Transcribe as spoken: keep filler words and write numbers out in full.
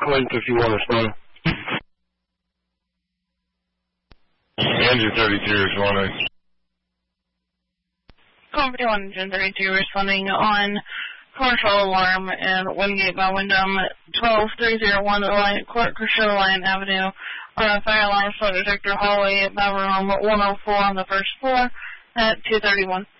Clint, if you want to respond. Engine thirty-two responding. Call fifty-one, Engine thirty-two responding on commercial alarm and Wingate by Wyndham, twelve three oh one Line, Court Crucial Line Avenue. Uh, fire alarm smoke detector hallway by room one oh four on the first floor at two thirty-one.